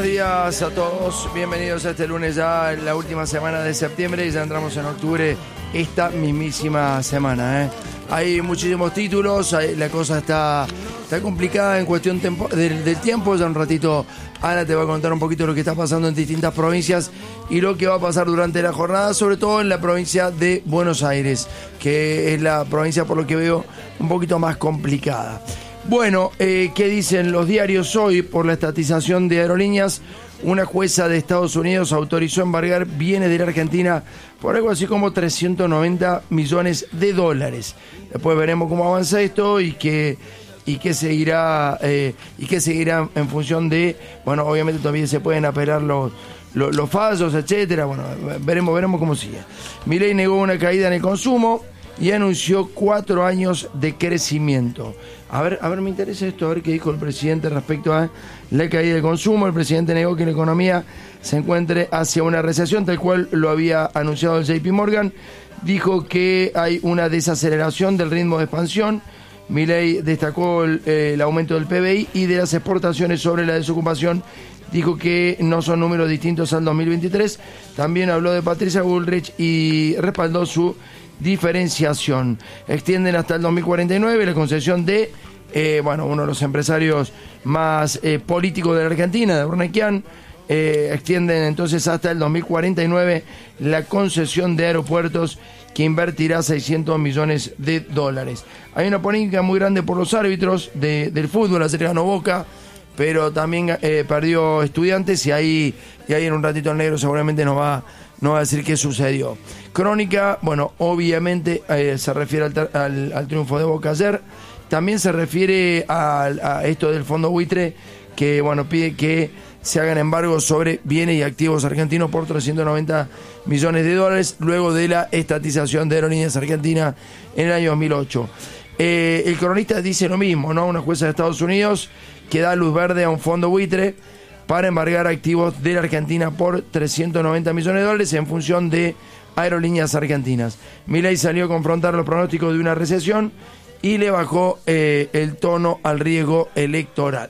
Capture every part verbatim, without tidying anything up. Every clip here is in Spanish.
Buenos días a todos, bienvenidos a este lunes ya, la última semana de septiembre y ya entramos en octubre esta mismísima semana. ¿eh? Hay muchísimos títulos, hay, la cosa está, está complicada en cuestión tempo, del, del tiempo, ya un ratito Ana te va a contar un poquito lo que está pasando en distintas provincias y lo que va a pasar durante la jornada, sobre todo en la provincia de Buenos Aires, que es la provincia por lo que veo un poquito más complicada. Bueno, eh, ¿qué dicen los diarios hoy? Por la estatización de aerolíneas, una jueza de Estados Unidos autorizó embargar bienes de la Argentina por algo así como trescientos noventa millones de dólares. Después veremos cómo avanza esto y qué y qué seguirá eh, y qué seguirá en función de, bueno, obviamente todavía se pueden apelar los los, los fallos, etcétera. Bueno, veremos veremos cómo sigue. Milei negó una caída en el consumo y anunció cuatro años de crecimiento. A ver, a ver, me interesa esto, a ver qué dijo el presidente respecto a la caída del consumo. El presidente negó que la economía se encuentre hacia una recesión, tal cual lo había anunciado el J P Morgan. Dijo que hay una desaceleración del ritmo de expansión. Milei destacó el, eh, el aumento del P B I y de las exportaciones sobre la desocupación. Dijo que no son números distintos al dos mil veintitrés. También habló de Patricia Bullrich y respaldó su diferenciación. Extienden hasta el dos mil cuarenta y nueve la concesión de, eh, bueno, uno de los empresarios más eh, políticos de la Argentina, de Urnequian. Eh, extienden entonces hasta el dos mil cuarenta y nueve la concesión de aeropuertos que invertirá seiscientos millones de dólares. Hay una polémica muy grande por los árbitros de, del fútbol. Ayer ganó Boca, pero también eh, perdió Estudiantes y ahí, y ahí en un ratito el negro seguramente nos va, nos va a decir qué sucedió. Crónica, bueno, obviamente eh, se refiere al, al, al triunfo de Boca ayer. También se refiere a, a esto del fondo buitre que, bueno, pide que se hagan embargos sobre bienes y activos argentinos por trescientos noventa millones de dólares luego de la estatización de Aerolíneas Argentinas en el año dos mil ocho. Eh, el cronista dice lo mismo, ¿no? Una jueza de Estados Unidos que da luz verde a un fondo buitre para embargar activos de la Argentina por trescientos noventa millones de dólares en función de Aerolíneas Argentinas. Milei salió a confrontar los pronósticos de una recesión y le bajó eh, el tono al riesgo electoral.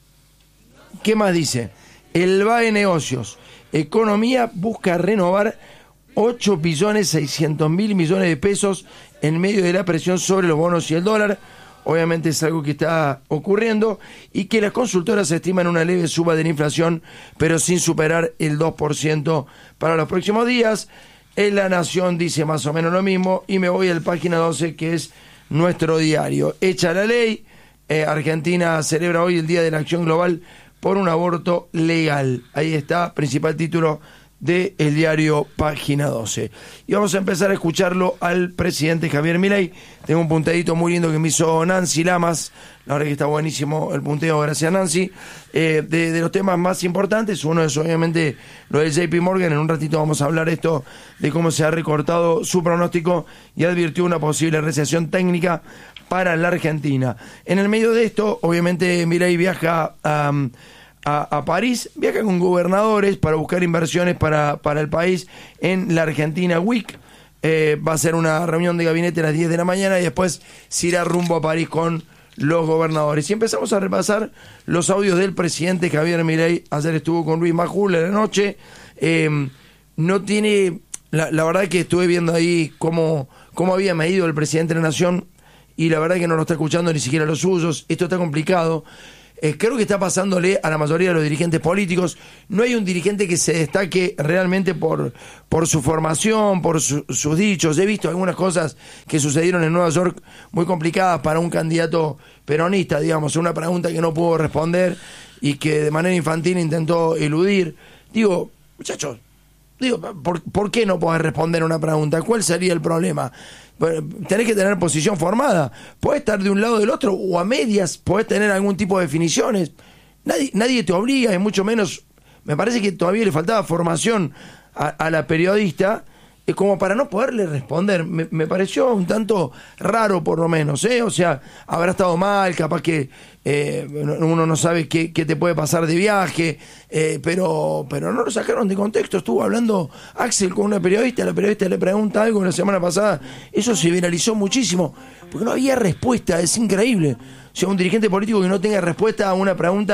¿Qué más dice? El B A E Negocios. Economía busca renovar ocho billones seiscientos mil millones de pesos en medio de la presión sobre los bonos y el dólar. Obviamente es algo que está ocurriendo y que las consultoras estiman una leve suba de la inflación, pero sin superar el dos por ciento para los próximos días. En La Nación dice más o menos lo mismo y me voy a la página doce, que es nuestro diario. Hecha la ley, eh, Argentina celebra hoy el Día de la Acción Global por un aborto legal. Ahí está, principal título del diario Página doce. Y vamos a empezar a escucharlo al presidente Javier Milei. Tengo un punteadito muy lindo que me hizo Nancy Lamas. La verdad que está buenísimo el punteo, gracias Nancy. Eh, de, de los temas más importantes, uno es obviamente lo del J P Morgan. En un ratito vamos a hablar esto de cómo se ha recortado su pronóstico y advirtió una posible recesión técnica para la Argentina. En el medio de esto, obviamente Milei viaja a... Um, A, a París, viaja con gobernadores para buscar inversiones para, para el país en la Argentina Week. Eh, va a ser una reunión de gabinete a las diez de la mañana y después se irá rumbo a París con los gobernadores. Y empezamos a repasar los audios del presidente Javier Milei. Ayer estuvo con Luis Majul en la noche. Eh, no tiene, la, la verdad que estuve viendo ahí cómo, cómo había medido el presidente de la Nación y la verdad que no lo está escuchando ni siquiera los suyos. Esto está complicado. Eh, creo que está pasándole a la mayoría de los dirigentes políticos. No hay un dirigente que se destaque realmente por, por su formación, por su, sus dichos. He visto algunas cosas que sucedieron en Nueva York muy complicadas para un candidato peronista, digamos, una pregunta que no pudo responder y que de manera infantil intentó eludir. Digo, muchachos, digo, ¿por, ¿por qué no podés responder una pregunta? ¿Cuál sería el problema? Tenés que tener posición formada. Podés estar de un lado o del otro, o a medias, podés tener algún tipo de definiciones. Nadie, nadie te obliga, y mucho menos. Me parece que todavía le faltaba formación a, a la periodista, eh, como para no poderle responder. Me, me pareció un tanto raro, por lo menos, ¿eh? O sea, habrá estado mal, capaz que eh, uno no sabe qué, qué te puede pasar de viaje, eh, pero, pero no lo sacaron de contexto. Estuvo hablando Axel con una periodista, la periodista le pregunta algo la semana pasada, eso se viralizó muchísimo, porque no había respuesta. Es increíble. O sea, un dirigente político que no tenga respuesta a una pregunta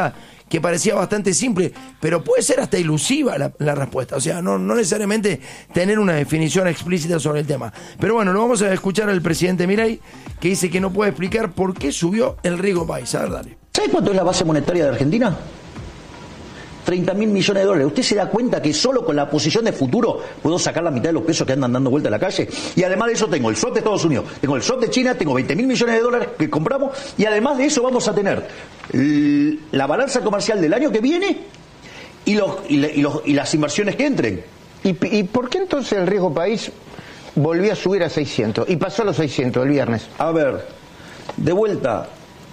que parecía bastante simple, pero puede ser hasta ilusiva la, la respuesta. O sea, no, no necesariamente tener una definición explícita sobre el tema. Pero bueno, lo vamos a escuchar al presidente Milei, que dice que no puede explicar por qué subió el riesgo país. A ver, dale. ¿Sabe cuánto es la base monetaria de Argentina? treinta mil millones de dólares. ¿Usted se da cuenta que solo con la posición de futuro puedo sacar la mitad de los pesos que andan dando vuelta a la calle? Y además de eso tengo el swap de Estados Unidos, tengo el swap de China, tengo veinte mil millones de dólares que compramos, y además de eso vamos a tener la balanza comercial del año que viene y, los, y, la, y, los, y las inversiones que entren. ¿Y, ¿Y por qué entonces el riesgo país volvió a subir a seiscientos y pasó a los seiscientos el viernes? A ver, de vuelta...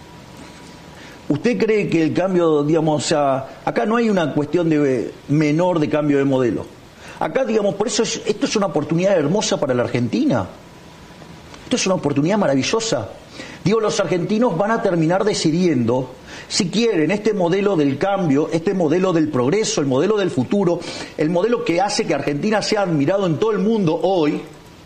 ¿Usted cree que el cambio, digamos, o sea, acá no hay una cuestión de menor de cambio de modelo? Acá, digamos, por eso es, esto es una oportunidad hermosa para la Argentina. Esto es una oportunidad maravillosa. Digo, los argentinos van a terminar decidiendo si quieren este modelo del cambio, este modelo del progreso, el modelo del futuro, el modelo que hace que Argentina sea admirado en todo el mundo hoy,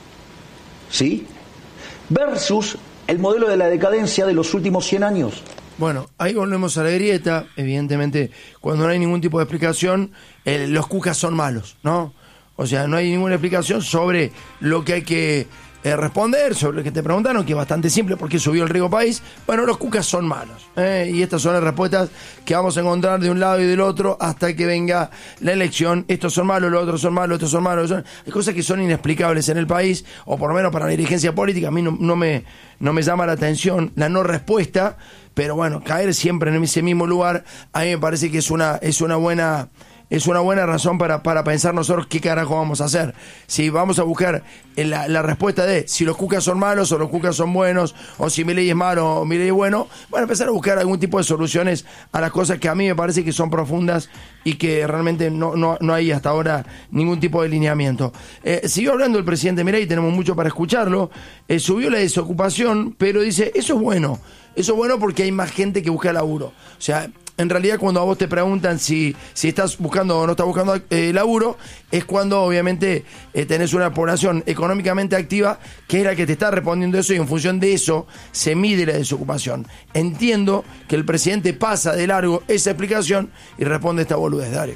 ¿sí? Versus el modelo de la decadencia de los últimos cien años. Bueno, ahí volvemos a la grieta. Evidentemente, cuando no hay ningún tipo de explicación, eh, los cucas son malos, ¿no? O sea, no hay ninguna explicación sobre lo que hay que eh, responder, sobre lo que te preguntaron, que es bastante simple, porque subió el riesgo país. Bueno, los cucas son malos, ¿eh? Y estas son las respuestas que vamos a encontrar de un lado y del otro hasta que venga la elección. Estos son malos, los otros son malos, estos son malos. Son... Hay cosas que son inexplicables en el país, o por lo menos para la dirigencia política. A mí no, no, me, no me llama la atención la no respuesta. Pero bueno, caer siempre en ese mismo lugar, a mí me parece que es una, es una buena, es una buena razón para, para pensar nosotros qué carajo vamos a hacer. Si vamos a buscar la, la respuesta de si los cucas son malos o los cucas son buenos, o si Milei es malo o Milei es bueno, bueno, empezar a buscar algún tipo de soluciones a las cosas que a mí me parece que son profundas y que realmente no, no, no hay hasta ahora ningún tipo de lineamiento. Eh, siguió hablando el presidente Milei, tenemos mucho para escucharlo, eh, subió la desocupación, pero dice, eso es bueno. Eso es bueno porque hay más gente que busca laburo. O sea, en realidad cuando a vos te preguntan si, si estás buscando o no estás buscando eh, laburo, es cuando obviamente eh, tenés una población económicamente activa que es la que te está respondiendo eso, y en función de eso se mide la desocupación. Entiendo que el presidente pasa de largo esa explicación y responde esta boludez. Dale.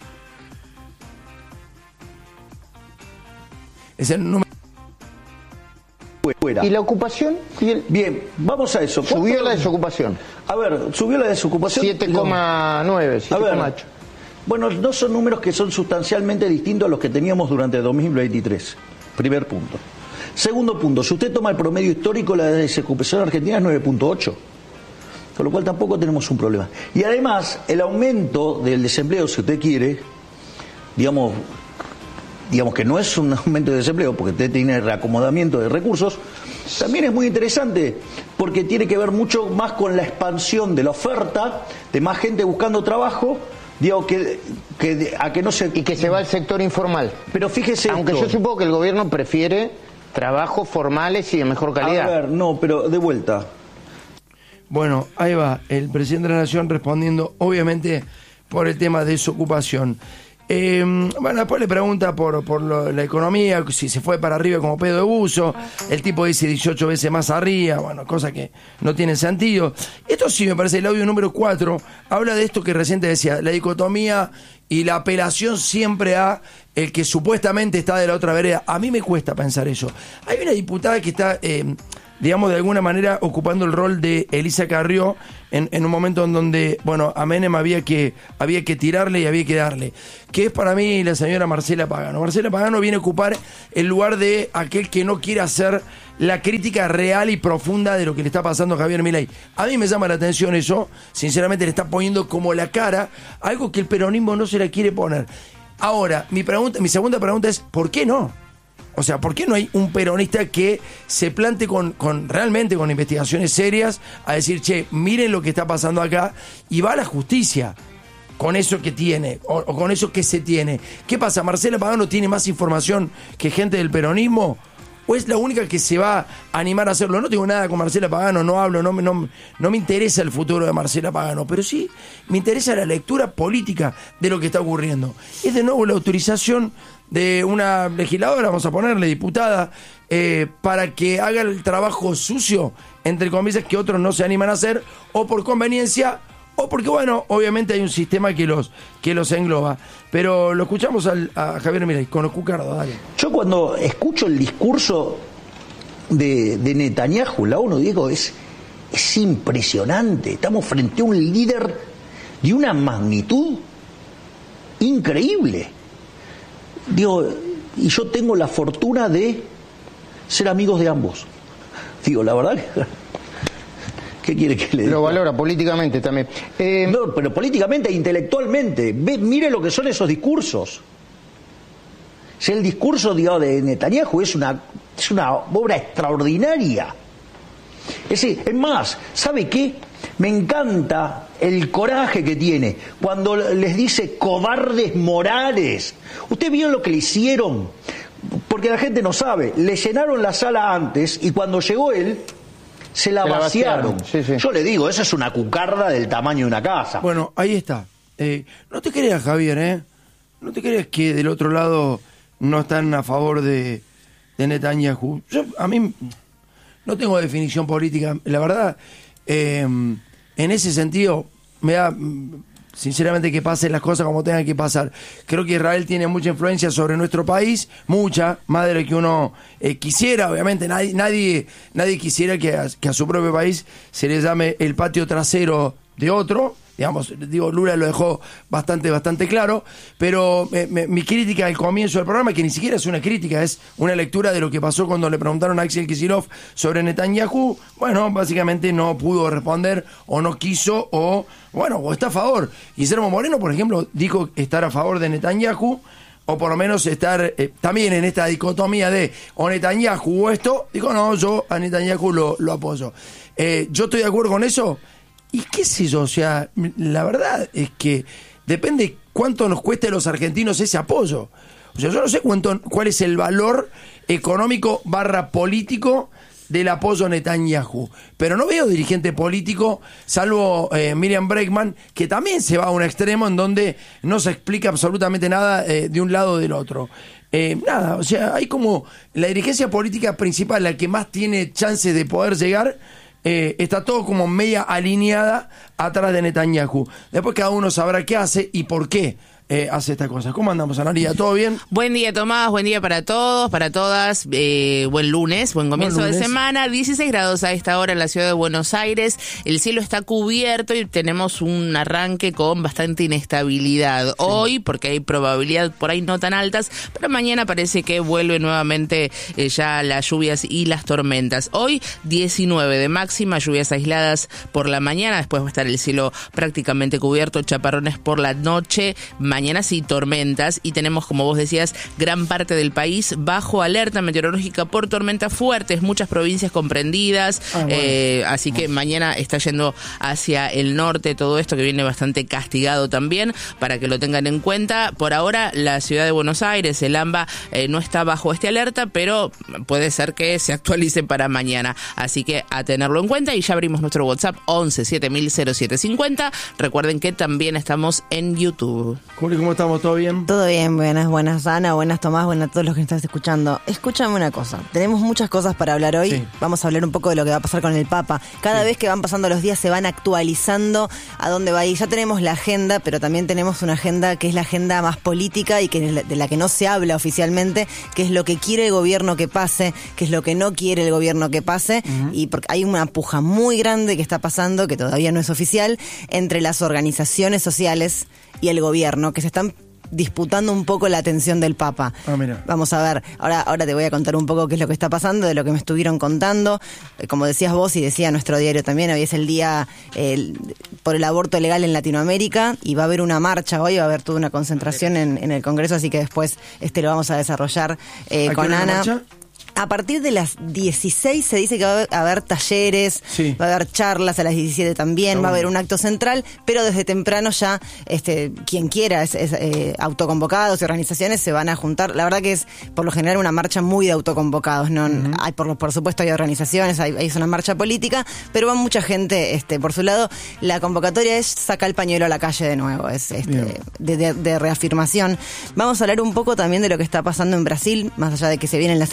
Es el número. ¿Y la ocupación? ¿Y el... Bien, vamos a eso. Subió la desocupación. A ver, subió la desocupación. siete coma nueve, siete coma ocho. Bueno, no son números que son sustancialmente distintos a los que teníamos durante dos mil veintitrés. Primer punto. Segundo punto, si usted toma el promedio histórico, la desocupación argentina es nueve punto ocho. Con lo cual tampoco tenemos un problema. Y además, el aumento del desempleo, si usted quiere, digamos... digamos que no es un aumento de desempleo porque usted tiene reacomodamiento de recursos, también es muy interesante porque tiene que ver mucho más con la expansión de la oferta, de más gente buscando trabajo, digo, que, que a que no se... Y que se va al sector informal. Pero fíjese Aunque esto. yo supongo que el gobierno prefiere trabajos formales y de mejor calidad. A ver, no, pero de vuelta. Bueno, ahí va el presidente de la Nación respondiendo, obviamente, por el tema de desocupación. Eh, bueno, después le pregunta por, por lo, la economía, si se fue para arriba como pedo de buzo. El tipo dice dieciocho veces más arriba, bueno, cosa que no tiene sentido. Esto sí me parece, el audio número cuatro habla de esto que recién te decía, la dicotomía y la apelación siempre a el que supuestamente está de la otra vereda. A mí me cuesta pensar eso. Hay una diputada que está... Eh, digamos, de alguna manera ocupando el rol de Elisa Carrió en, en un momento en donde, bueno, a Menem había que, había que tirarle y había que darle, que es para mí la señora Marcela Pagano. Marcela Pagano viene a ocupar el lugar de aquel que no quiere hacer la crítica real y profunda de lo que le está pasando a Javier Milei. A mí me llama la atención eso, sinceramente le está poniendo como la cara algo que el peronismo no se la quiere poner. Ahora, mi pregunta, mi segunda pregunta es, ¿por qué no? O sea, ¿por qué no hay un peronista que se plante con, con realmente con investigaciones serias a decir, che, miren lo que está pasando acá, y va a la justicia con eso que tiene o, o con eso que se tiene? ¿Qué pasa? ¿Marcela Pagano tiene más información que gente del peronismo? ¿O es la única que se va a animar a hacerlo? No tengo nada con Marcela Pagano, no hablo, no, no, no me interesa el futuro de Marcela Pagano, pero sí me interesa la lectura política de lo que está ocurriendo. Es de nuevo la autorización de una legisladora, vamos a ponerle diputada, eh, para que haga el trabajo sucio, entre comillas, que otros no se animan a hacer, o por conveniencia, o porque, bueno, obviamente hay un sistema que los, que los engloba. Pero lo escuchamos al, a Javier Milei, con los cucardos, dale. Yo cuando escucho el discurso de, de Netanyahu, la ONU, digo, es, es impresionante. Estamos frente a un líder de una magnitud increíble. Digo, y yo tengo la fortuna de ser amigos de ambos. Digo, la verdad que... ¿Qué quiere que le diga? Lo valora políticamente también. Eh... No, pero políticamente e intelectualmente. Ve, mire lo que son esos discursos. Si el discurso, digamos, de Netanyahu es una, es una obra extraordinaria. Es, es más, ¿sabe qué? Me encanta el coraje que tiene cuando les dice cobardes morales. ¿Usted vio lo que le hicieron? Porque la gente no sabe. Le llenaron la sala antes y cuando llegó él... Se la, se la vaciaron. vaciaron. Sí, sí. Yo le digo, esa es una cucarda del tamaño de una casa. Bueno, ahí está. Eh, no te creas, Javier, ¿eh? No te creas que del otro lado no están a favor de, de Netanyahu. Yo, a mí, no tengo definición política. La verdad, eh, en ese sentido, me da... sinceramente que pasen las cosas como tengan que pasar. Creo que Israel tiene mucha influencia sobre nuestro país, mucha, más de lo que uno eh, quisiera, obviamente. Nadie, nadie, nadie quisiera que a, que a su propio país se le llame el patio trasero de otro. Digamos, digo, Lula lo dejó bastante, bastante claro, pero eh, me, mi crítica al comienzo del programa, que ni siquiera es una crítica, es una lectura de lo que pasó cuando le preguntaron a Axel Kicillof sobre Netanyahu. Bueno, básicamente no pudo responder, o no quiso, o, bueno, o está a favor. Guillermo Moreno, por ejemplo, dijo estar a favor de Netanyahu, o por lo menos estar eh, también en esta dicotomía de o Netanyahu o esto. Dijo, no, yo a Netanyahu lo, lo apoyo. Eh, yo estoy de acuerdo con eso. Y qué sé yo, o sea, la verdad es que depende cuánto nos cueste a los argentinos ese apoyo. O sea, yo no sé cuánto, cuál es el valor económico barra político del apoyo a Netanyahu. Pero no veo dirigente político, salvo eh, Miriam Bregman, que también se va a un extremo en donde no se explica absolutamente nada eh, de un lado o del otro. Eh, nada, o sea, hay como la dirigencia política principal, la que más tiene chances de poder llegar... Eh, está todo como media alineada atrás de Netanyahu. Después cada uno sabrá qué hace y por qué eh, hace esta cosa. ¿Cómo andamos, Analia? ¿Todo bien? Buen día, Tomás. Buen día para todos, para todas. Eh, buen lunes, buen comienzo buen lunes. de semana. dieciséis grados a esta hora en la ciudad de Buenos Aires. El cielo está cubierto y tenemos un arranque con bastante inestabilidad. Sí. Hoy, porque hay probabilidad por ahí no tan altas, pero mañana parece que vuelve nuevamente eh, ya las lluvias y las tormentas. Hoy, diecinueve de máxima, lluvias aisladas por la mañana. Después va a estar el cielo prácticamente cubierto, chaparrones por la noche. Mañana sí, tormentas, y tenemos, como vos decías, gran parte del país bajo alerta meteorológica por tormentas fuertes, muchas provincias comprendidas, ah, bueno. eh, así que mañana está yendo hacia el norte todo esto, que viene bastante castigado también, para que lo tengan en cuenta. Por ahora, la ciudad de Buenos Aires, el AMBA, eh, no está bajo este alerta, pero puede ser que se actualice para mañana, así que a tenerlo en cuenta. Y ya abrimos nuestro WhatsApp once siete mil cero siete cincuenta. Recuerden que también estamos en YouTube. Juli, ¿cómo estamos? ¿Todo bien? Todo bien, buenas, buenas Ana, buenas Tomás, buenas a todos los que están escuchando. Escúchame una cosa, tenemos muchas cosas para hablar hoy, sí. Vamos a hablar un poco de lo que va a pasar con el Papa. Cada sí. vez que van pasando los días se van actualizando a dónde va a ir. Ya tenemos la agenda, pero también tenemos una agenda que es la agenda más política y que de la que no se habla oficialmente, que es lo que quiere el gobierno que pase, que es lo que no quiere el gobierno que pase, uh-huh. Y porque hay una puja muy grande que está pasando, que todavía no es oficial, entre las organizaciones sociales y el gobierno, que se están disputando un poco la atención del Papa. Ah, mira. Vamos a ver, ahora, ahora te voy a contar un poco qué es lo que está pasando, de lo que me estuvieron contando. Eh, como decías vos y decía nuestro diario también, hoy es el día eh, por el aborto legal en Latinoamérica y va a haber una marcha hoy, va a haber toda una concentración en, en el Congreso, así que después este lo vamos a desarrollar eh, con Ana. Marcha? A partir de las dieciséis se dice que va a haber talleres, sí. Va a haber charlas a las diecisiete también, oh. Va a haber un acto central, pero desde temprano ya este quien quiera, es, es, eh, autoconvocados y organizaciones se van a juntar. La verdad que es por lo general una marcha muy de autoconvocados, ¿no? Uh-huh. Hay por, por supuesto hay organizaciones, hay, hay una marcha política, pero va mucha gente este por su lado. La convocatoria es sacar el pañuelo a la calle de nuevo, es este de, de, de reafirmación. Vamos a hablar un poco también de lo que está pasando en Brasil, más allá de que se vienen las elecciones.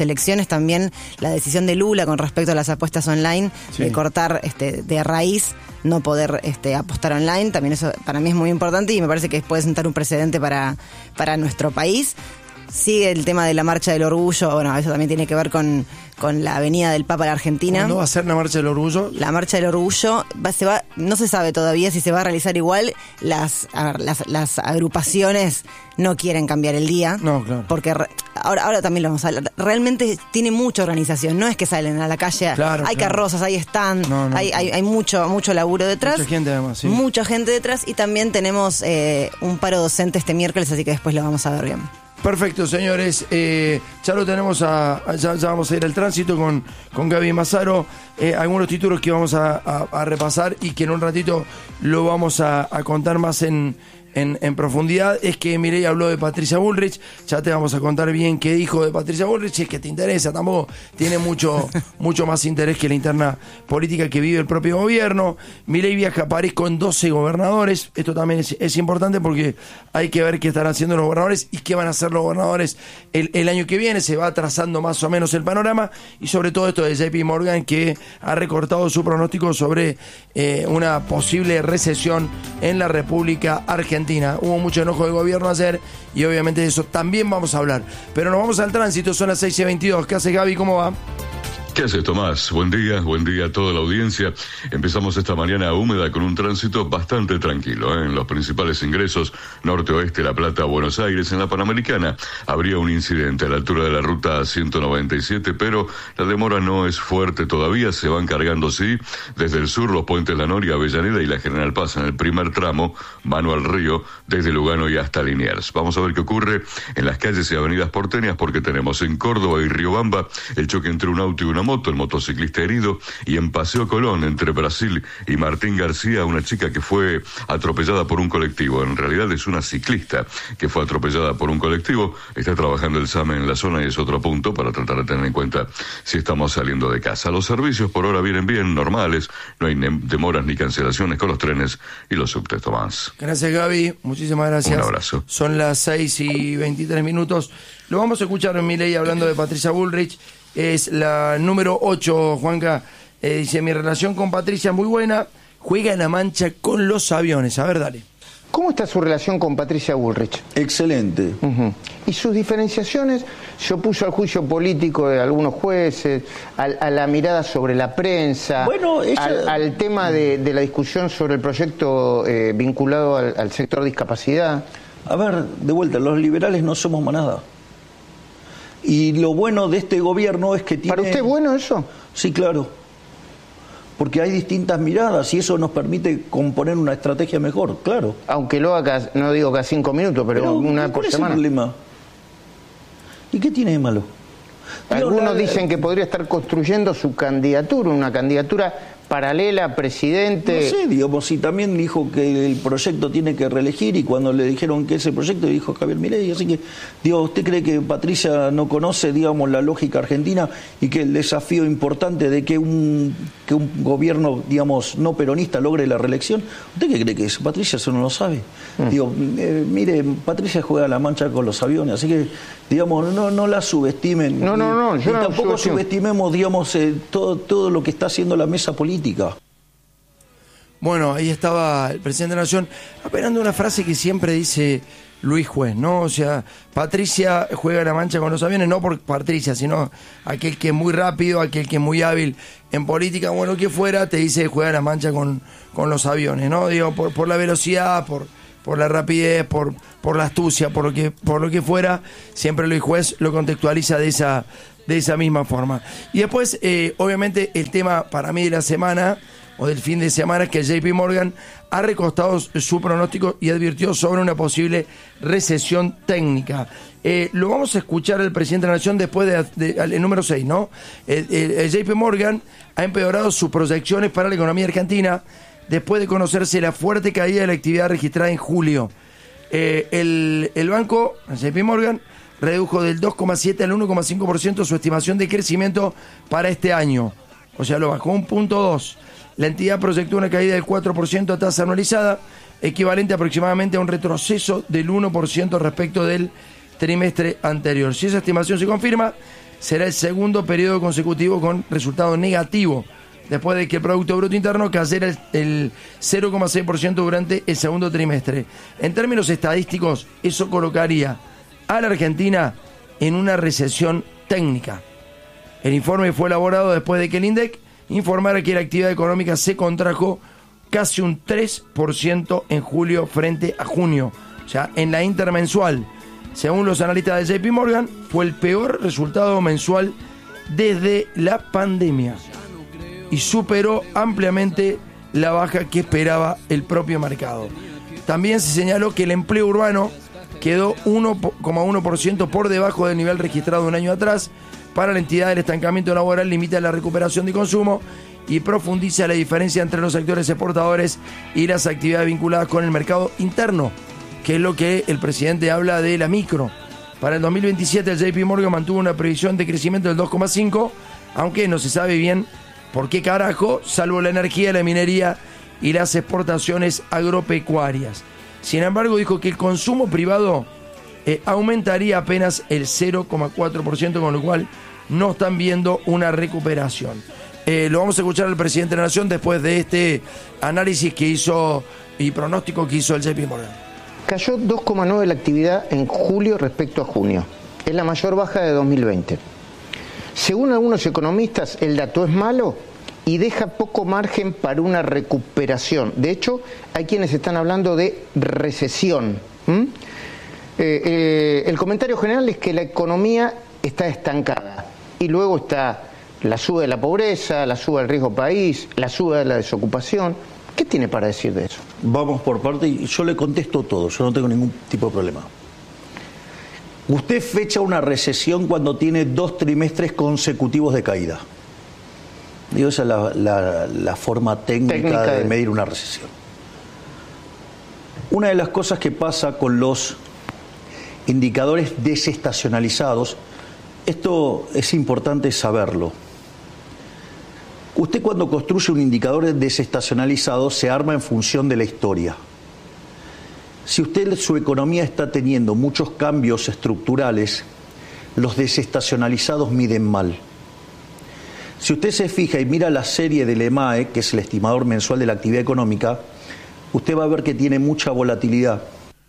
también la decisión de Lula con respecto a las apuestas online, sí. de cortar este, de raíz, no poder este, apostar online. También eso para mí es muy importante y me parece que puede sentar un precedente para, para nuestro país. Sigue el tema de la Marcha del Orgullo, bueno, eso también tiene que ver con, con la venida del Papa a la Argentina. ¿Cuándo va a ser la Marcha del Orgullo? La Marcha del Orgullo, va, se va, no se sabe todavía si se va a realizar igual. Las, a ver, las, las agrupaciones no quieren cambiar el día. No, claro. Porque re, ahora, ahora también lo vamos a hablar. Realmente tiene mucha organización, no es que salen a la calle, claro, hay claro. carrozas, hay stand, no, no, hay, claro. hay, hay mucho, mucho laburo detrás. Mucha gente además, sí. Mucha gente detrás y también tenemos eh, un paro docente este miércoles, así que después lo vamos a ver bien. Perfecto, señores. Eh, ya lo tenemos a, a ya, ya vamos a ir al tránsito con, con Gaby Mazzaro. Eh, algunos títulos que vamos a, a, a repasar y que en un ratito lo vamos a, a contar más en, en, en profundidad. Es que Milei habló de Patricia Bullrich. Ya te vamos a contar bien qué dijo de Patricia Bullrich. Si es que te interesa, tampoco tiene mucho, mucho más interés que la interna política que vive el propio gobierno. Milei viaja a París con doce gobernadores. Esto también es, es importante porque hay que ver qué están haciendo los gobernadores y qué van a hacer los gobernadores el, el año que viene. Se va trazando más o menos el panorama y sobre todo esto de J P Morgan, que ha recortado su pronóstico sobre eh, una posible recesión en la República Argentina. Hubo mucho enojo del gobierno ayer y obviamente de eso también vamos a hablar, pero nos vamos al tránsito. Son las seis y veintidós. ¿Qué hace Gaby? ¿Cómo va? ¿Qué haces, Tomás? Buen día, buen día a toda la audiencia. Empezamos esta mañana húmeda con un tránsito bastante tranquilo, ¿eh? En los principales ingresos, norte-oeste, La Plata, Buenos Aires. En la Panamericana habría un incidente a la altura de la ruta ciento noventa y siete, pero la demora no es fuerte todavía. Se van cargando, sí, desde el sur, los puentes La Noria, Avellaneda y la General Paz en el primer tramo, mano al río, desde Lugano y hasta Liniers. Vamos a ver qué ocurre en las calles y avenidas porteñas, porque tenemos en Córdoba y Riobamba el choque entre un auto y una moto, el motociclista herido, y en Paseo Colón, entre Brasil y Martín García, una chica que fue atropellada por un colectivo. En realidad es una ciclista que fue atropellada por un colectivo. Está trabajando el SAME en la zona y es otro punto para tratar de tener en cuenta si estamos saliendo de casa. Los servicios por ahora vienen bien, normales, no hay demoras ni cancelaciones con los trenes y los subtes, Tomás. Gracias, Gaby, muchísimas gracias. Un abrazo. Son las seis y veintitrés minutos. Lo vamos a escuchar en Milei hablando de Patricia Bullrich. Es la número ocho, Juanca. Eh, dice, mi relación con Patricia es muy buena, juega en la mancha con los aviones. A ver, dale. ¿Cómo está su relación con Patricia Bullrich? Excelente. Uh-huh. ¿Y sus diferenciaciones? Se opuso al juicio político de algunos jueces, al, a la mirada sobre la prensa, bueno, ella... al, al tema de, de la discusión sobre el proyecto eh, vinculado al, al sector discapacidad. A ver, de vuelta, los liberales no somos manada. Y lo bueno de este gobierno es que tiene... ¿Para usted es bueno eso? Sí, claro. Porque hay distintas miradas y eso nos permite componer una estrategia mejor, claro. Aunque lo haga, cada, no digo cada cinco minutos, pero, pero una por ¿cuál semana. es el problema? ¿Y qué tiene de malo? Algunos dicen que podría estar construyendo su candidatura, una candidatura paralela a presidente. No sé, digamos, y también dijo que el proyecto tiene que reelegir y cuando le dijeron que ese proyecto dijo Javier Milei, así que, digo, ¿usted cree que Patricia no conoce, digamos, la lógica argentina y que el desafío importante de que un que un gobierno, digamos, no peronista logre la reelección? ¿Usted qué cree que es? Patricia eso no lo sabe. Mm. Digo, eh, mire, Patricia juega a la mancha con los aviones, así que, digamos, no, no la subestimen. No, no, no, yo y no tampoco subestimo. subestimemos, digamos, eh, todo, todo lo que está haciendo la mesa política. Bueno, ahí estaba el presidente de la Nación apelando una frase que siempre dice Luis Juez, ¿no? O sea, Patricia juega la mancha con los aviones, no por Patricia, sino aquel que es muy rápido, aquel que es muy hábil en política, bueno, que fuera, te dice juega la mancha con, con los aviones, ¿no? Digo, por, por la velocidad, por, por la rapidez, por, por la astucia, por lo que, por lo que fuera, siempre Luis Juez lo contextualiza de esa, de esa misma forma. Y después, eh, obviamente, el tema para mí de la semana o del fin de semana es que J P Morgan ha recostado su pronóstico y advirtió sobre una posible recesión técnica. Eh, lo vamos a escuchar el presidente de la Nación después del de, de, número seis, ¿no? El, el, el J P Morgan ha empeorado sus proyecciones para la economía argentina después de conocerse la fuerte caída de la actividad registrada en julio. Eh, el, el banco, J P Morgan, redujo del dos coma siete al uno coma cinco por ciento su estimación de crecimiento para este año. O sea, lo bajó un punto dos. La entidad proyectó una caída del cuatro por ciento a tasa anualizada, equivalente aproximadamente a un retroceso del uno por ciento respecto del trimestre anterior. Si esa estimación se confirma, será el segundo periodo consecutivo con resultado negativo, después de que el Producto Bruto Interno cayera el, el cero coma seis por ciento durante el segundo trimestre. En términos estadísticos, eso colocaría a la Argentina en una recesión técnica. El informe fue elaborado después de que el INDEC informara que la actividad económica se contrajo casi un tres por ciento en julio frente a junio, o sea, en la intermensual. Según los analistas de J P Morgan, fue el peor resultado mensual desde la pandemia y superó ampliamente la baja que esperaba el propio mercado. También se señaló que el empleo urbano quedó uno coma uno por ciento por debajo del nivel registrado un año atrás. Para la entidad, el estancamiento laboral limita la recuperación de consumo y profundiza la diferencia entre los sectores exportadores y las actividades vinculadas con el mercado interno, que es lo que el presidente habla de la micro. Para el dos mil veintisiete, el J P Morgan mantuvo una previsión de crecimiento del dos coma cinco, aunque no se sabe bien por qué carajo, salvo la energía, la minería y las exportaciones agropecuarias. Sin embargo, dijo que el consumo privado eh, aumentaría apenas el cero coma cuatro por ciento, con lo cual no están viendo una recuperación. Eh, lo vamos a escuchar al presidente de la Nación después de este análisis que hizo y pronóstico que hizo el J P Morgan. Cayó dos coma nueve la actividad en julio respecto a junio. Es la mayor baja de dos mil veinte. Según algunos economistas, el dato es malo y deja poco margen para una recuperación. De hecho, hay quienes están hablando de recesión. ¿Mm? Eh, eh, el comentario general es que la economía está estancada y luego está la suba de la pobreza, la suba del riesgo país, la suba de la desocupación. ¿Qué tiene para decir de eso? Vamos por parte y yo le contesto todo, yo no tengo ningún tipo de problema. Usted fecha una recesión cuando tiene dos trimestres consecutivos de caída. Digo, esa es la, la, la forma técnica, técnica de, de medir una recesión. Una de las cosas que pasa con los indicadores desestacionalizados, esto es importante saberlo. Usted cuando construye un indicador desestacionalizado se arma en función de la historia. Si usted, su economía está teniendo muchos cambios estructurales, los desestacionalizados miden mal. Si usted se fija y mira la serie del E M A E, que es el estimador mensual de la actividad económica, usted va a ver que tiene mucha volatilidad.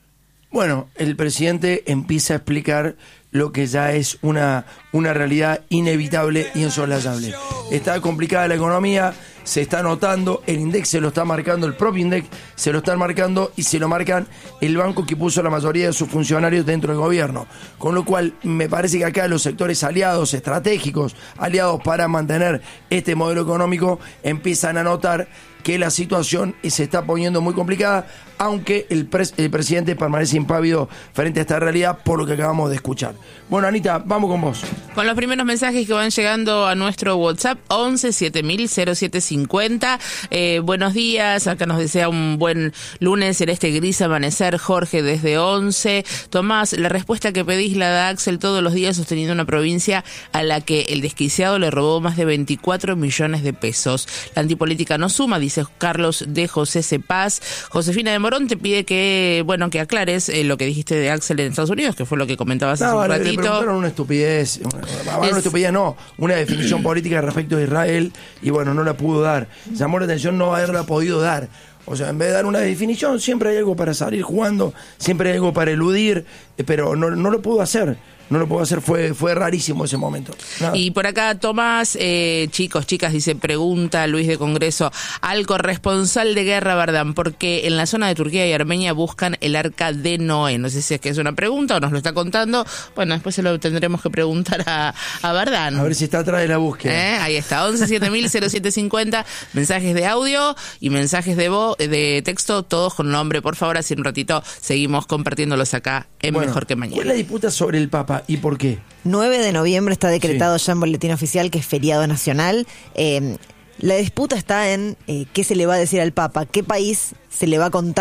Bueno, el presidente empieza a explicar lo que ya es una, una realidad inevitable y insoslayable. Está complicada la economía, se está notando, el INDEC se lo está marcando, el propio INDEC se lo están marcando y se lo marcan el banco que puso la mayoría de sus funcionarios dentro del gobierno. Con lo cual, me parece que acá los sectores aliados, estratégicos, aliados para mantener este modelo económico, empiezan a notar que la situación se está poniendo muy complicada, aunque el, pres- el presidente permanece impávido frente a esta realidad por lo que acabamos de escuchar. Bueno, Anita, vamos con vos. Con los primeros mensajes que van llegando a nuestro WhatsApp, once siete mil cero siete cincuenta. Eh, buenos días, acá nos desea un buen lunes en este gris amanecer, Jorge desde once. Tomás, la respuesta que pedís la da Axel todos los días sosteniendo una provincia a la que el desquiciado le robó más de veinticuatro millones de pesos. La antipolítica no suma, dice Carlos de José Cepaz. Josefina de Morón te pide que, bueno, que aclares eh, lo que dijiste de Axel en Estados Unidos, que fue lo que comentabas no, hace un vale, ratito. Le preguntaron una estupidez, una, una, es... una estupidez no, una definición política respecto de Israel, y bueno, no la pudo dar. Llamó la atención no haberla podido dar. O sea, en vez de dar una definición, siempre hay algo para salir jugando, siempre hay algo para eludir, pero no, no lo pudo hacer. No lo puedo hacer, fue fue rarísimo ese momento. Nada. Y por acá Tomás, eh, chicos, chicas, dice, pregunta Luis de Congreso al corresponsal de guerra Bardán, porque en la zona de Turquía y Armenia buscan el arca de Noé. No sé si es que es una pregunta o nos lo está contando. Bueno, después se lo tendremos que preguntar a, a Bardán. A ver si está atrás de la búsqueda. ¿Eh? Ahí está, once siete mil cero siete cincuenta, mensajes de audio y mensajes de voz, de texto, todos con nombre. Por favor, así un ratito seguimos compartiéndolos acá en Bueno, Mejor que Mañana. ¿cuál es la disputa sobre el Papa y por qué? nueve de noviembre está decretado Sí. ya en Boletín Oficial que es feriado nacional. Eh, la disputa está en eh, qué se le va a decir al Papa, qué país se le va a contar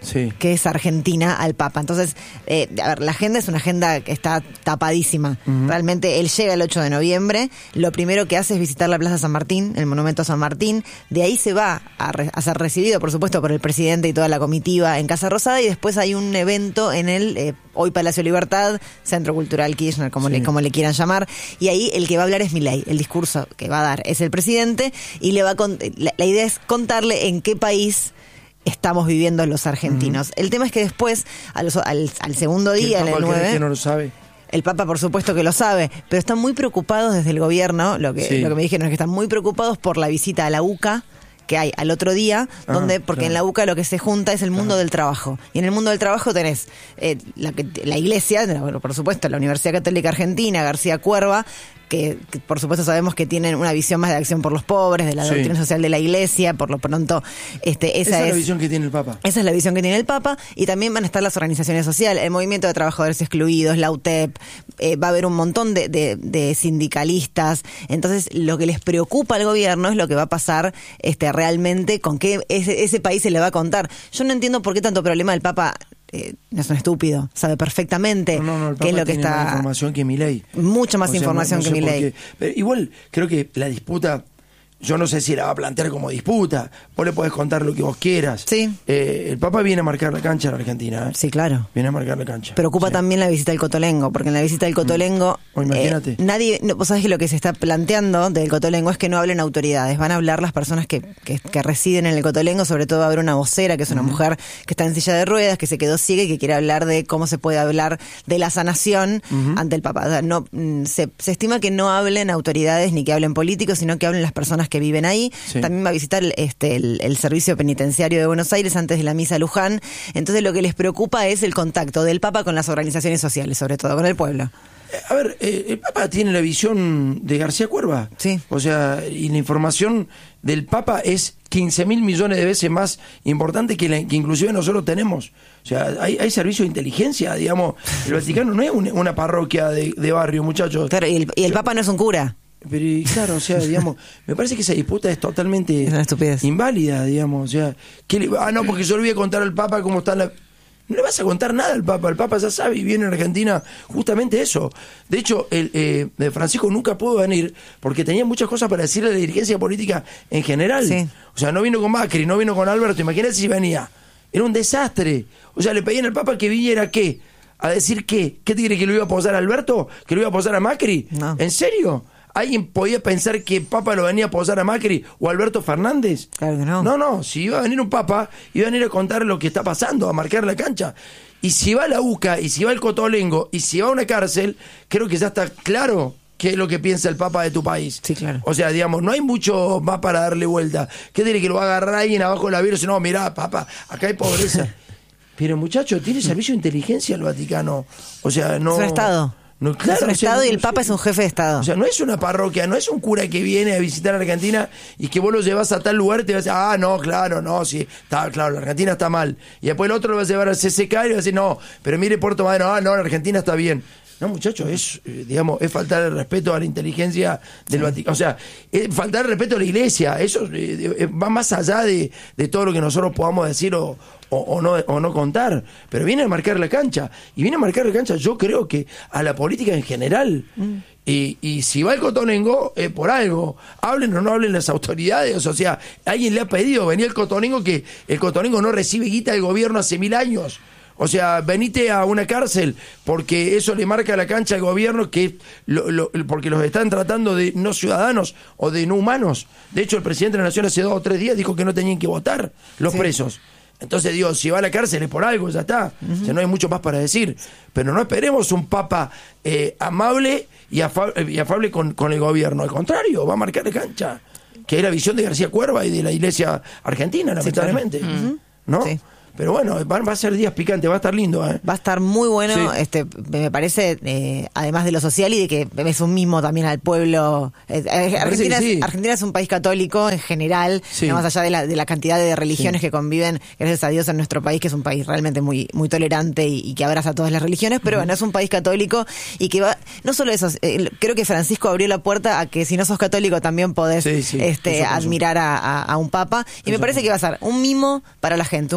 Sí. que es Argentina al Papa. Entonces, eh, a ver, la agenda es una agenda que está tapadísima. Uh-huh. Realmente él llega el ocho de noviembre, lo primero que hace es visitar la Plaza San Martín, el monumento a San Martín, de ahí se va a, re- a ser recibido, por supuesto, por el presidente y toda la comitiva en Casa Rosada, y después hay un evento en el eh, hoy Palacio Libertad, Centro Cultural Kirchner, como, sí. le, como le quieran llamar, y ahí el que va a hablar es Milei, el discurso que va a dar es el presidente, y le va a con- la, la idea es contarle en qué país estamos viviendo los argentinos. Uh-huh. El tema es que después, a los, al, al segundo día, en el nueve... que no lo sabe. El Papa, por supuesto que lo sabe, pero están muy preocupados desde el gobierno, lo que, sí. lo que me dijeron es que están muy preocupados por la visita a la U C A, que hay al otro día, ah, donde porque claro. en la U C A lo que se junta es el mundo claro. del trabajo. Y en el mundo del trabajo tenés eh, la, la iglesia, bueno, por supuesto, la Universidad Católica Argentina, García Cuerva, que, que por supuesto sabemos que tienen una visión más de acción por los pobres, de la sí. doctrina social de la iglesia, por lo pronto este, esa, esa es es la visión que tiene el Papa. Esa es la visión que tiene el Papa, y también van a estar las organizaciones sociales, el Movimiento de Trabajadores Excluidos, la U T E P, eh, va a haber un montón de, de, de sindicalistas. Entonces lo que les preocupa al gobierno es lo que va a pasar este, realmente, con qué ese, ese país se le va a contar. Yo no entiendo por qué tanto problema el Papa. Eh, no es un estúpido, sabe perfectamente no, no, no, el qué es lo que tiene está. Más información que Milei. Mucha más o sea, información no, no que Milei. Pero igual creo que la disputa, yo no sé si la va a plantear como disputa. Vos le podés contar lo que vos quieras. Sí. Eh, el Papa viene a marcar la cancha en la Argentina. ¿eh? Sí, claro. Viene a marcar la cancha. Preocupa sí. también la visita del Cotolengo, porque en la visita del Cotolengo, mm. imagínate. Eh, nadie, no, vos sabés que lo que se está planteando del Cotolengo es que no hablen autoridades, van a hablar las personas que, que, que residen en el Cotolengo, sobre todo va a haber una vocera, que es una mm. mujer que está en silla de ruedas, que se quedó ciega y que quiere hablar de cómo se puede hablar de la sanación mm. ante el Papa. O sea, no, se, se estima que no hablen autoridades ni que hablen políticos, sino que hablen las personas que viven ahí. Sí. También va a visitar este, el, el Servicio Penitenciario de Buenos Aires antes de la misa a Luján. Entonces lo que les preocupa es el contacto del Papa con las organizaciones sociales, sobre todo con el pueblo. A ver, eh, el Papa tiene la visión de García Cuerva. Sí. O sea, y la información del Papa es quince mil millones de veces más importante que, la, que inclusive nosotros tenemos. O sea, hay, hay servicio de inteligencia, digamos. El Vaticano no es un, una parroquia de, de barrio, muchachos. Claro, y el, y el Papa no es un cura. Pero claro, o sea, digamos, me parece que esa disputa es totalmente es una estupidez. Inválida, digamos, o sea, ¿qué le, ah, no, porque yo le voy a contar al Papa cómo está la... No le vas a contar nada al Papa, el Papa ya sabe y viene en Argentina justamente eso. De hecho, el eh, Francisco nunca pudo venir porque tenía muchas cosas para decirle a la dirigencia política en general. Sí. O sea, no vino con Macri, no vino con Alberto, imagínate si venía. Era un desastre. O sea, le pedían al Papa que viniera, ¿qué? ¿A decir qué? ¿Qué te quiere que lo iba a posar a Alberto? ¿Que lo iba a posar a Macri? No. ¿En serio? ¿Alguien podía pensar que Papa lo venía a posar a Macri o a Alberto Fernández? Claro que no. No, no, si iba a venir un Papa, iba a venir a contar lo que está pasando, a marcar la cancha. Y si va a la U C A, y si va al Cotolengo, y si va a una cárcel, creo que ya está claro qué es lo que piensa el Papa de tu país. Sí, claro. O sea, digamos, no hay mucho más para darle vuelta. ¿Qué tiene que lo va a agarrar alguien abajo de la virus? No, mirá, Papa, acá hay pobreza. Pero muchacho, tiene servicio de inteligencia el Vaticano. O sea, no... Es un Estado. No, claro, es un o sea, Estado no, y el no, Papa sí. es un jefe de Estado. O sea, no es una parroquia, no es un cura que viene a visitar a Argentina y que vos lo llevas a tal lugar y te vas a decir, ah, no, claro, no, sí, está claro, la Argentina está mal. Y después el otro lo vas a llevar al C C K y va a decir, no, pero mire Puerto Madero, ah, no, la Argentina está bien. No, muchachos, es, eh, digamos, es faltar el respeto a la inteligencia del Vaticano. O sea, es faltar el respeto a la iglesia. Eso eh, va más allá de, de todo lo que nosotros podamos decir o, o, o, no, o no contar. Pero viene a marcar la cancha. Y viene a marcar la cancha, yo creo que a la política en general. Mm. Y, y si va el Cotolengo, eh, por algo. Hablen o no hablen las autoridades. O sea, alguien le ha pedido venir el Cotolengo, que el Cotolengo no recibe guita del gobierno hace mil años. O sea, venite a una cárcel, porque eso le marca la cancha al gobierno, que lo, lo, porque los están tratando de no ciudadanos o de no humanos. De hecho, el presidente de la Nación hace dos o tres días dijo que no tenían que votar los sí. presos. Entonces, digo, si va a la cárcel es por algo, ya está. Uh-huh. O sea, no hay mucho más para decir. Pero no esperemos un Papa eh, amable y afable, y afable con, con el gobierno. Al contrario, va a marcar la cancha, que es la visión de García Cuerva y de la Iglesia Argentina, lamentablemente. Sí, claro. uh-huh. ¿No? Sí. Pero bueno, va, va a ser días picantes, va a estar lindo, ¿eh? Va a estar muy bueno, sí. este, me parece, eh, además de lo social y de que es un mimo también al pueblo. Eh, Argentina, sí. es, Argentina es un país católico en general, sí. no, más allá de la, de la cantidad de religiones sí. que conviven, gracias a Dios, en nuestro país, que es un país realmente muy, muy tolerante y, y que abraza todas las religiones, pero uh-huh. bueno, es un país católico y que va, no solo eso, eh, creo que Francisco abrió la puerta a que si no sos católico también podés sí, sí, este, admirar a, a, a un papa, y eso me parece que va a ser un mimo para la gente, un mimo al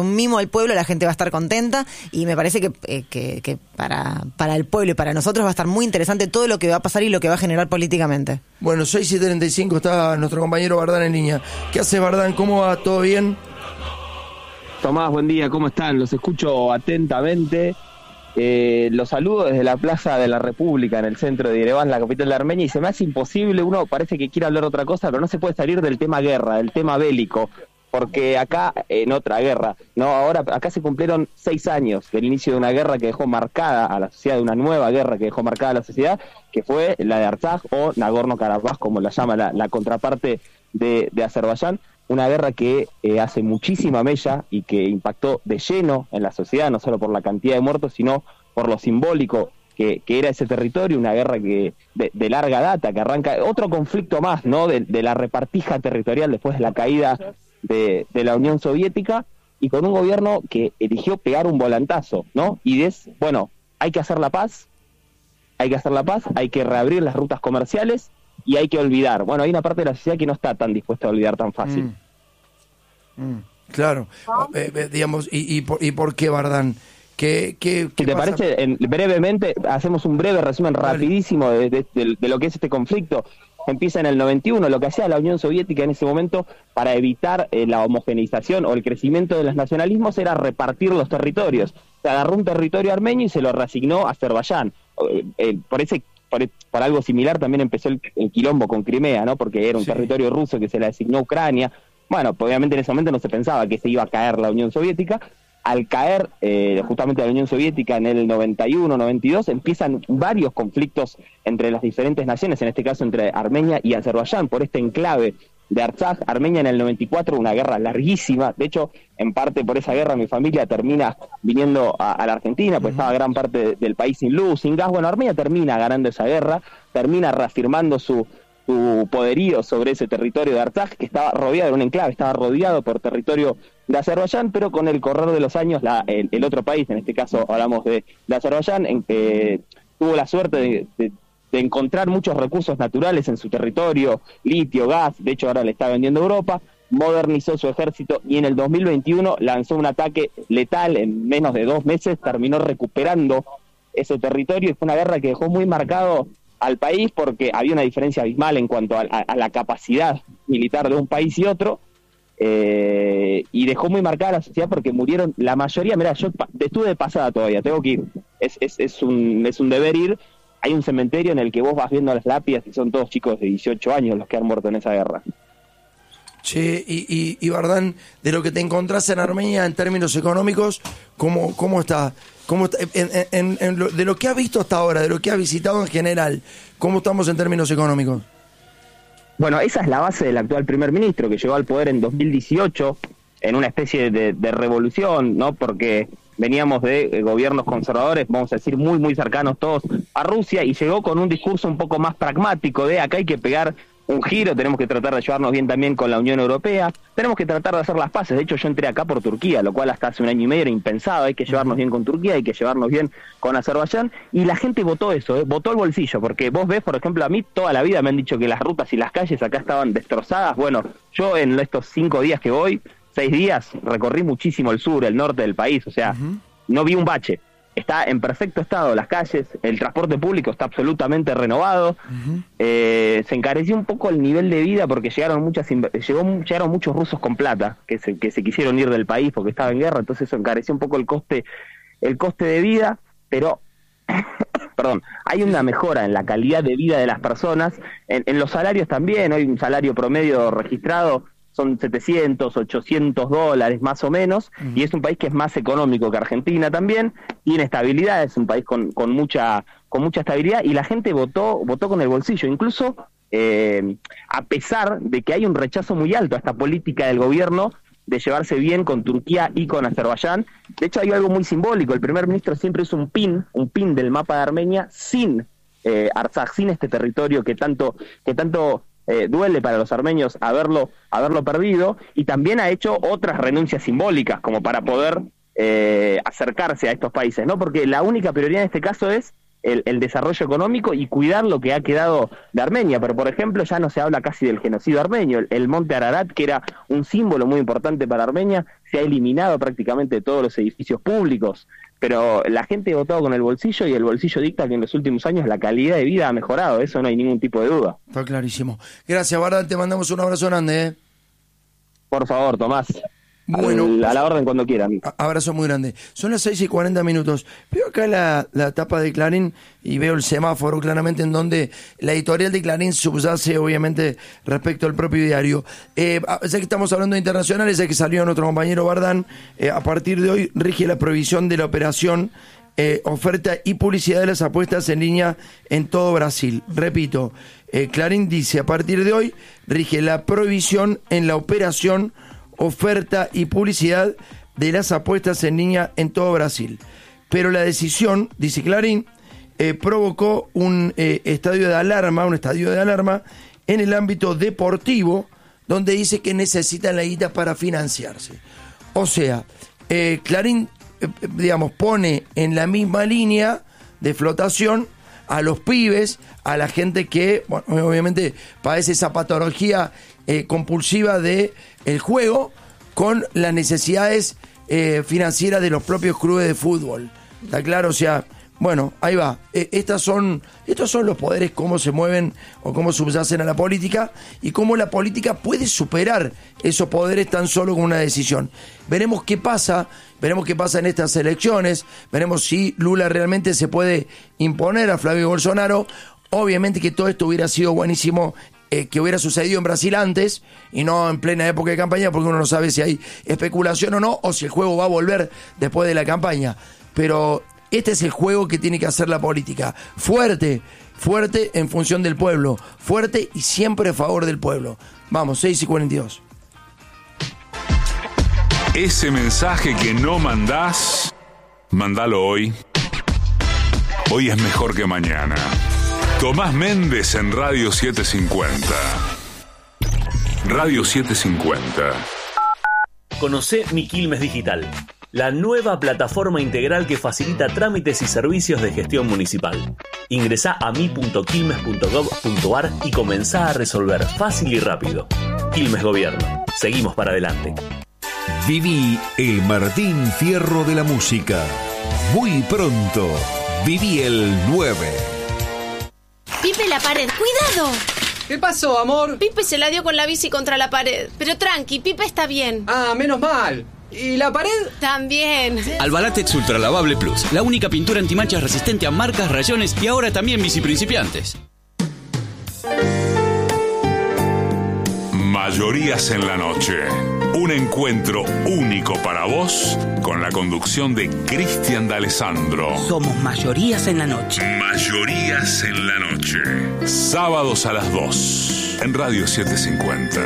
pueblo, la gente va a estar contenta y me parece que, eh, que, que para, para el pueblo y para nosotros va a estar muy interesante todo lo que va a pasar y lo que va a generar políticamente. Bueno, seis y treinta y cinco está nuestro compañero Bardán en línea. ¿Qué hace Bardán? ¿Cómo va? ¿Todo bien? Tomás, buen día, ¿cómo están? Los escucho atentamente. Eh, los saludo desde la Plaza de la República, en el centro de Yerevan, la capital de Armenia, y se me hace imposible, uno parece que quiere hablar otra cosa, pero no se puede salir del tema guerra, del tema bélico, porque acá, en otra guerra, no, ahora acá se cumplieron seis años del inicio de una guerra que dejó marcada a la sociedad, de una nueva guerra que dejó marcada a la sociedad, que fue la de Artsaj o Nagorno-Karabaj, como la llama la, la contraparte de, de Azerbaiyán. Una guerra que eh, hace muchísima mella y que impactó de lleno en la sociedad, no solo por la cantidad de muertos, sino por lo simbólico que, que era ese territorio, una guerra que de, de larga data, que arranca otro conflicto más, ¿no? De, de la repartija territorial después de la caída de, de la Unión Soviética, y con un gobierno que eligió pegar un volantazo, ¿no? Y es, bueno, hay que hacer la paz, hay que hacer la paz, hay que reabrir las rutas comerciales, y hay que olvidar. Bueno, hay una parte de la sociedad que no está tan dispuesta a olvidar tan fácil. Mm. Mm. Claro. Eh, eh, digamos, y, y, por, ¿y por qué, Bardán? ¿Qué, qué, qué si te pasa? parece, en, brevemente, hacemos un breve resumen Dale. rapidísimo de, de, de, de lo que es este conflicto. Empieza en el noventa y uno, lo que hacía la Unión Soviética en ese momento para evitar eh, la homogeneización o el crecimiento de los nacionalismos era repartir los territorios. Se agarró un territorio armenio y se lo reasignó a Azerbaiyán. Eh, eh, por ese Por, por algo similar también empezó el, el quilombo con Crimea, ¿no? Porque era un sí. territorio ruso que se le asignó a Ucrania. Bueno, pues obviamente en ese momento no se pensaba que se iba a caer la Unión Soviética. Al caer eh, justamente la Unión Soviética en el noventa y uno, noventa y dos, empiezan varios conflictos entre las diferentes naciones, en este caso entre Armenia y Azerbaiyán, por este enclave de Artsaj. Armenia en el noventa y cuatro, una guerra larguísima. De hecho, en parte por esa guerra mi familia termina viniendo a, a la Argentina, pues uh-huh. estaba gran parte de, del país sin luz, sin gas. Bueno, Armenia termina ganando esa guerra, termina reafirmando su, su poderío sobre ese territorio de Artsaj, que estaba rodeado de un enclave, estaba rodeado por territorio de Azerbaiyán, pero con el correr de los años, la, el, el otro país, en este caso hablamos de, de Azerbaiyán, en que tuvo la suerte de, de de encontrar muchos recursos naturales en su territorio, litio, gas, de hecho ahora le está vendiendo a Europa, modernizó su ejército y en el dos mil veintiuno lanzó un ataque letal, en menos de dos meses terminó recuperando ese territorio, y fue una guerra que dejó muy marcado al país porque había una diferencia abismal en cuanto a, a, a la capacidad militar de un país y otro, eh, y dejó muy marcada la sociedad porque murieron la mayoría. Mirá, yo estuve de pasada todavía, tengo que ir, es, es, es, un, es un deber ir. Hay un cementerio en el que vos vas viendo las lápidas y son todos chicos de dieciocho años los que han muerto en esa guerra. Che, y, y, y Bardán, de lo que te encontrás en Armenia en términos económicos, ¿cómo, cómo está? ¿Cómo está? En, en, en lo, de lo que has visto hasta ahora, de lo que has visitado en general, ¿cómo estamos en términos económicos? Bueno, esa es la base del actual primer ministro, que llegó al poder en dos mil dieciocho, en una especie de, de revolución, ¿no? Porque veníamos de eh, gobiernos conservadores, vamos a decir, muy, muy cercanos todos a Rusia, y llegó con un discurso un poco más pragmático de acá hay que pegar un giro, tenemos que tratar de llevarnos bien también con la Unión Europea, tenemos que tratar de hacer las paces. De hecho, yo entré acá por Turquía, lo cual hasta hace un año y medio era impensado. Hay que llevarnos bien con Turquía, hay que llevarnos bien con Azerbaiyán, y la gente votó eso, ¿eh? Votó el bolsillo, porque vos ves, por ejemplo, a mí toda la vida me han dicho que las rutas y las calles acá estaban destrozadas. Bueno, yo en estos cinco días que voy, seis días, recorrí muchísimo el sur, el norte del país, o sea, uh-huh. no vi un bache. Está en perfecto estado las calles, el transporte público está absolutamente renovado, uh-huh. eh, se encareció un poco el nivel de vida porque llegaron muchas llegó, llegaron muchos rusos con plata que se, que se quisieron ir del país porque estaba en guerra, entonces eso encareció un poco el coste, el coste de vida, pero perdón, hay una mejora en la calidad de vida de las personas, en, en los salarios también. Hay un salario promedio registrado, son setecientos, ochocientos dólares más o menos, uh-huh. y es un país que es más económico que Argentina también, tiene estabilidad, es un país con, con mucha con mucha estabilidad, y la gente votó votó con el bolsillo, incluso eh, a pesar de que hay un rechazo muy alto a esta política del gobierno de llevarse bien con Turquía y con Azerbaiyán. De hecho, hay algo muy simbólico, el primer ministro siempre hizo un pin, un pin del mapa de Armenia sin eh, Artsaj, sin este territorio que tanto que tanto Eh, duele para los armenios haberlo haberlo perdido, y también ha hecho otras renuncias simbólicas como para poder eh, acercarse a estos países, ¿no? Porque la única prioridad en este caso es el, el desarrollo económico y cuidar lo que ha quedado de Armenia. Pero, por ejemplo, ya no se habla casi del genocidio armenio. El, el monte Ararat, que era un símbolo muy importante para Armenia, se ha eliminado prácticamente de todos los edificios públicos. Pero la gente ha votado con el bolsillo y el bolsillo dicta que en los últimos años la calidad de vida ha mejorado. Eso no hay ningún tipo de duda. Está clarísimo. Gracias, Bardal. Te mandamos un abrazo grande, ¿eh? Por favor, Tomás. Bueno, Al, a la orden cuando quieran. Abrazo muy grande. Son las seis y cuarenta minutos. Veo acá la, la tapa de Clarín y veo el semáforo claramente en donde la editorial de Clarín subyace obviamente respecto al propio diario. Eh, ya que estamos hablando de internacionales, ya que salió nuestro compañero Bardán, eh, a partir de hoy rige la prohibición de la operación, eh, oferta y publicidad de las apuestas en línea en todo Brasil. Repito, eh, Clarín dice, a partir de hoy rige la prohibición en la operación, oferta y publicidad de las apuestas en línea en todo Brasil. Pero la decisión, dice Clarín, eh, provocó un eh, estadio de alarma, un estadio de alarma en el ámbito deportivo, donde dice que necesitan la guita para financiarse. O sea, eh, Clarín, eh, digamos, pone en la misma línea de flotación a los pibes, a la gente que, bueno, obviamente padece esa patología eh, compulsiva de el juego con las necesidades eh, financieras de los propios clubes de fútbol. ¿Está claro? O sea, bueno, ahí va. Eh, estas son, estos son los poderes, cómo se mueven o cómo subyacen a la política y cómo la política puede superar esos poderes tan solo con una decisión. Veremos qué pasa, veremos qué pasa en estas elecciones, veremos si Lula realmente se puede imponer a Flavio Bolsonaro. Obviamente que todo esto hubiera sido buenísimo eh, que hubiera sucedido en Brasil antes y no en plena época de campaña, porque uno no sabe si hay especulación o no, o si el juego va a volver después de la campaña. Pero este es el juego que tiene que hacer la política. Fuerte, fuerte en función del pueblo, fuerte y siempre a favor del pueblo. Vamos, seis y cuarenta y dos. Ese mensaje que no mandás, mandalo hoy. Hoy es mejor que mañana. Tomás Méndez en Radio setecientos cincuenta. Radio setecientos cincuenta. Conocé Mi Quilmes Digital, la nueva plataforma integral que facilita trámites y servicios de gestión municipal. Ingresá a mi punto quilmes punto gov punto ar y comenzá a resolver fácil y rápido. Quilmes Gobierno. Seguimos para adelante. Viví el Martín Fierro de la música. Muy pronto, viví el nueve. Pipe, la pared, ¡cuidado! ¿Qué pasó, amor? Pipe se la dio con la bici contra la pared. Pero tranqui, Pipe está bien. Ah, menos mal. ¿Y la pared? También. Albalatex Ultra Lavable Plus, la única pintura antimanchas resistente a marcas, rayones y ahora también bici principiantes. Mayorías en la noche. Un encuentro único para vos con la conducción de Cristian D'Alessandro. Somos Mayorías en la noche. Mayorías en la noche. Sábados a las dos en Radio setecientos cincuenta.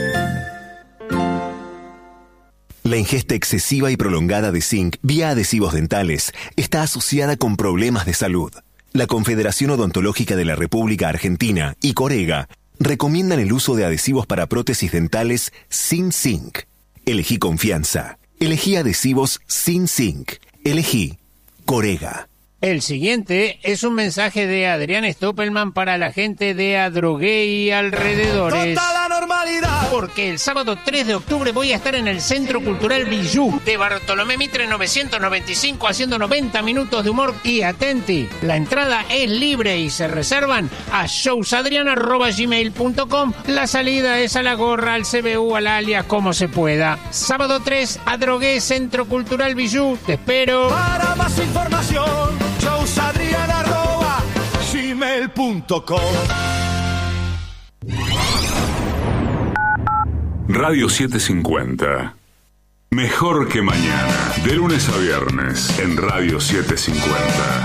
La ingesta excesiva y prolongada de zinc vía adhesivos dentales está asociada con problemas de salud. La Confederación Odontológica de la República Argentina y Corega recomiendan el uso de adhesivos para prótesis dentales sin zinc. Elegí confianza. Elegí adhesivos sin zinc. Elegí Corega. El siguiente es un mensaje de Adrián Stoppelman para la gente de Adrogué y alrededores. Toda la normalidad. Porque el sábado tres de octubre voy a estar en el Centro Cultural Villú de Bartolomé Mitre novecientos noventa y cinco haciendo noventa minutos de humor y atenti. La entrada es libre y se reservan a showsadrian arroba gmail punto com. La salida es a la gorra, al C B U, al alias, como se pueda. Sábado tres, Adrogué, Centro Cultural Villú. Te espero. Para más información, showsadrian arroba gmail punto com. Radio setecientos cincuenta. Mejor que mañana. De lunes a viernes en Radio setecientos cincuenta.